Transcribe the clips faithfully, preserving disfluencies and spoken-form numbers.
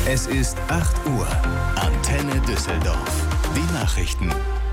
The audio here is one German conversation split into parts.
Es ist acht Uhr. Antenne Düsseldorf. Die Nachrichten.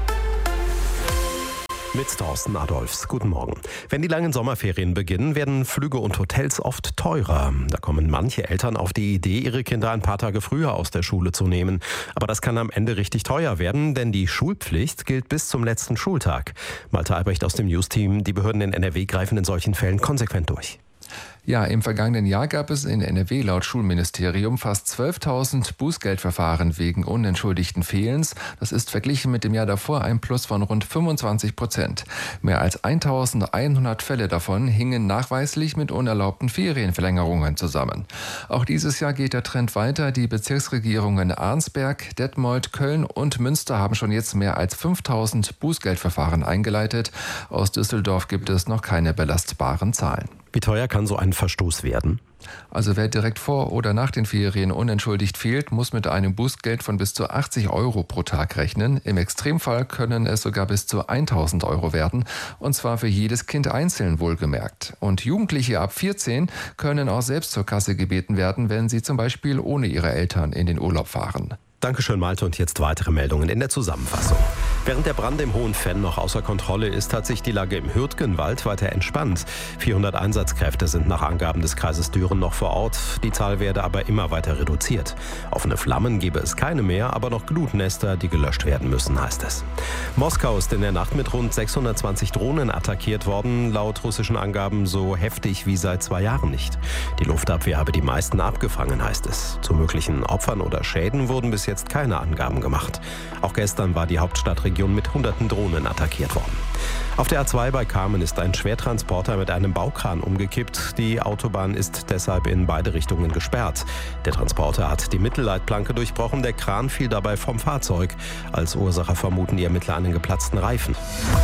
Mit Thorsten Adolfs. Guten Morgen. Wenn die langen Sommerferien beginnen, werden Flüge und Hotels oft teurer. Da kommen manche Eltern auf die Idee, ihre Kinder ein paar Tage früher aus der Schule zu nehmen. Aber das kann am Ende richtig teuer werden, denn die Schulpflicht gilt bis zum letzten Schultag. Malte Albrecht aus dem News-Team. Die Behörden in N R W greifen in solchen Fällen konsequent durch. Ja, im vergangenen Jahr gab es in N R W laut Schulministerium fast zwölftausend Bußgeldverfahren wegen unentschuldigten Fehlens. Das ist verglichen mit dem Jahr davor ein Plus von rund fünfundzwanzig Prozent. Mehr als eintausendeinhundert Fälle davon hingen nachweislich mit unerlaubten Ferienverlängerungen zusammen. Auch dieses Jahr geht der Trend weiter. Die Bezirksregierungen Arnsberg, Detmold, Köln und Münster haben schon jetzt mehr als fünftausend Bußgeldverfahren eingeleitet. Aus Düsseldorf gibt es noch keine belastbaren Zahlen. Wie teuer kann so ein Verstoß werden? Also wer direkt vor oder nach den Ferien unentschuldigt fehlt, muss mit einem Bußgeld von bis zu achtzig Euro pro Tag rechnen. Im Extremfall können es sogar bis zu tausend Euro werden, und zwar für jedes Kind einzeln wohlgemerkt. Und Jugendliche ab vierzehn können auch selbst zur Kasse gebeten werden, wenn sie zum Beispiel ohne ihre Eltern in den Urlaub fahren. Dankeschön, Malte. Und jetzt weitere Meldungen in der Zusammenfassung. Während der Brand im Hohen Venn noch außer Kontrolle ist, hat sich die Lage im Hürtgenwald weiter entspannt. vierhundert Einsatzkräfte sind nach Angaben des Kreises Düren noch vor Ort. Die Zahl werde aber immer weiter reduziert. Offene Flammen gebe es keine mehr, aber noch Glutnester, die gelöscht werden müssen, heißt es. Moskau ist in der Nacht mit rund sechshundertzwanzig Drohnen attackiert worden. Laut russischen Angaben so heftig wie seit zwei Jahren nicht. Die Luftabwehr habe die meisten abgefangen, heißt es. Zu möglichen Opfern oder Schäden wurden bis jetzt keine Angaben gemacht. Auch gestern war die Hauptstadtregion mit hunderten Drohnen attackiert worden. Auf der A zwei bei Kamen ist ein Schwertransporter mit einem Baukran umgekippt. Die Autobahn ist deshalb in beide Richtungen gesperrt. Der Transporter hat die Mittelleitplanke durchbrochen. Der Kran fiel dabei vom Fahrzeug. Als Ursache vermuten die Ermittler einen geplatzten Reifen.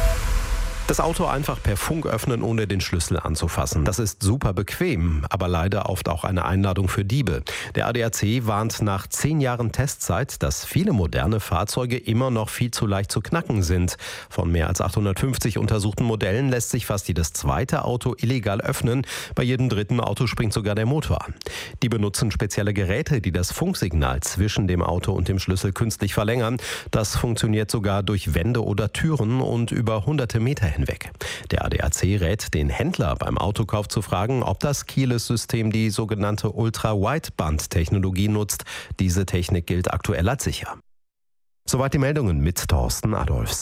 Das Auto einfach per Funk öffnen, ohne den Schlüssel anzufassen. Das ist super bequem, aber leider oft auch eine Einladung für Diebe. Der A D A C warnt nach zehn Jahren Testzeit, dass viele moderne Fahrzeuge immer noch viel zu leicht zu knacken sind. Von mehr als achthundertfünfzig untersuchten Modellen lässt sich fast jedes zweite Auto illegal öffnen. Bei jedem dritten Auto springt sogar der Motor an. Die benutzen spezielle Geräte, die das Funksignal zwischen dem Auto und dem Schlüssel künstlich verlängern. Das funktioniert sogar durch Wände oder Türen und über hunderte Meter hin. Hinweg. Der A D A C rät den Händler beim Autokauf zu fragen, ob das Keyless-System die sogenannte Ultra-Wideband-Technologie nutzt. Diese Technik gilt aktuell als sicher. Soweit die Meldungen mit Thorsten Adolfs.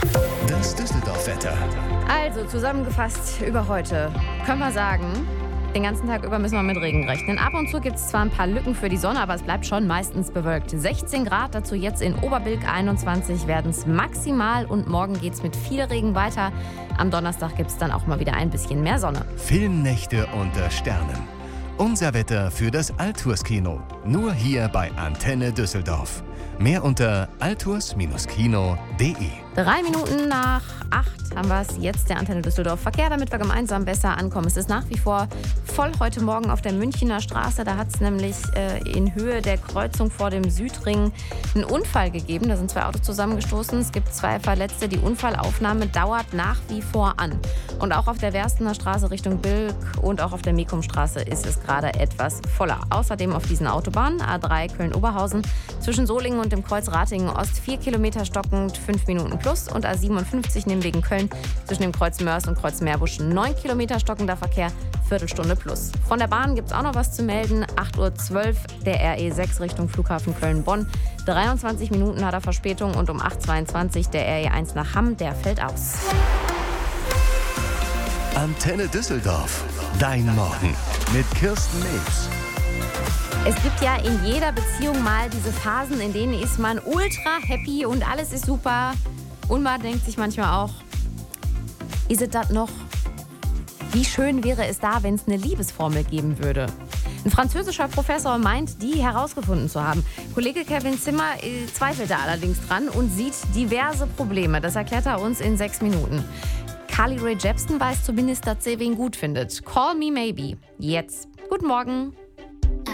Das Düsseldorf-Wetter. Also zusammengefasst über heute können wir sagen, den ganzen Tag über müssen wir mit Regen rechnen. Ab und zu gibt es zwar ein paar Lücken für die Sonne, aber es bleibt schon meistens bewölkt. sechzehn Grad, dazu jetzt in Oberbilk einundzwanzig werden es maximal und morgen geht es mit viel Regen weiter. Am Donnerstag gibt es dann auch mal wieder ein bisschen mehr Sonne. Filmnächte unter Sternen. Unser Wetter für das Alturs-Kino. Nur hier bei Antenne Düsseldorf. Mehr unter alturs Kino punkt de. Drei Minuten nach acht haben wir es jetzt, der Antenne Düsseldorf Verkehr, damit wir gemeinsam besser ankommen. Es ist nach wie vor voll heute Morgen auf der Münchner Straße. Da hat es nämlich äh, in Höhe der Kreuzung vor dem Südring einen Unfall gegeben. Da sind zwei Autos zusammengestoßen. Es gibt zwei Verletzte. Die Unfallaufnahme dauert nach wie vor an. Und auch auf der Werstener Straße Richtung Bilk und auch auf der Mekumstraße ist es gerade etwas voller. Außerdem auf diesen Autobahnen A drei Köln-Oberhausen zwischen Solingen und dem Kreuz Ratingen-Ost vier Kilometer stockend, fünf Minuten plus. Und A siebenundfünfzig Nimwegen Köln zwischen dem Kreuz Mörs und Kreuz Meerbusch neun Kilometer stockender Verkehr, Viertelstunde plus. Von der Bahn gibt es auch noch was zu melden. acht Uhr zwölf der R E sechs Richtung Flughafen Köln-Bonn. dreiundzwanzig Minuten hat er Verspätung und um acht Uhr zweiundzwanzig der R E eins nach Hamm, der fällt aus. Antenne Düsseldorf. Dein Morgen mit Kirsten Nebs. Es gibt ja in jeder Beziehung mal diese Phasen, in denen ist man ultra happy und alles ist super. Und man denkt sich manchmal auch, ist es das noch? Wie schön wäre es da, wenn es eine Liebesformel geben würde? Ein französischer Professor meint, die herausgefunden zu haben. Kollege Kevin Zimmer äh, zweifelt da allerdings dran und sieht diverse Probleme. Das erklärt er uns in sechs Minuten. Carly Rae Jepsen weiß zumindest, dass sie wen gut findet. Call me maybe. Jetzt. Guten Morgen.